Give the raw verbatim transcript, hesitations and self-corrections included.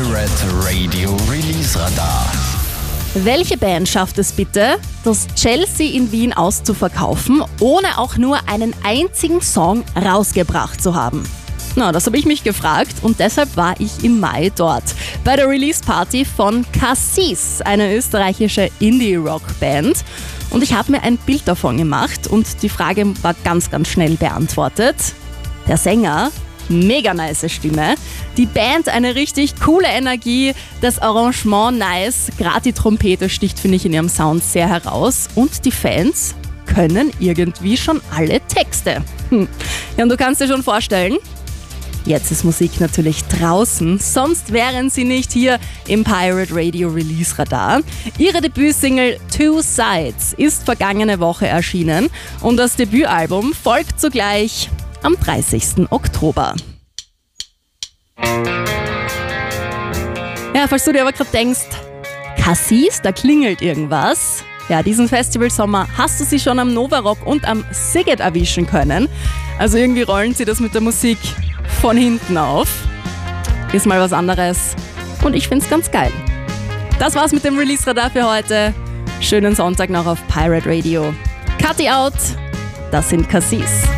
Pirate Radio Release Radar. Welche Band schafft es bitte, das Chelsea in Wien auszuverkaufen, ohne auch nur einen einzigen Song rausgebracht zu haben? Na, das habe ich mich gefragt und deshalb war ich im Mai dort. Bei der Release-Party von Cassis, eine österreichische Indie-Rock-Band. Und ich habe mir ein Bild davon gemacht und die Frage war ganz, ganz schnell beantwortet. Der Sänger, mega nice Stimme, die Band eine richtig coole Energie, das Arrangement nice, gerade die Trompete sticht, finde ich, in ihrem Sound sehr heraus und die Fans können irgendwie schon alle Texte. Hm. Ja, und du kannst dir schon vorstellen, jetzt ist Musik natürlich draußen, sonst wären sie nicht hier im Pirate Radio Release Radar. Ihre Debütsingle Two Sides ist vergangene Woche erschienen und das Debütalbum folgt zugleich am dreißigsten Oktober. Ja, falls du dir aber gerade denkst, Cassis, da klingelt irgendwas. Ja, diesen Festivalsommer hast du sie schon am Nova Rock und am Sziget erwischen können. Also irgendwie rollen sie das mit der Musik von hinten auf. Ist mal was anderes und ich find's ganz geil. Das war's mit dem Release-Radar für heute. Schönen Sonntag noch auf Pirate Radio. Cutty out, das sind Cassis.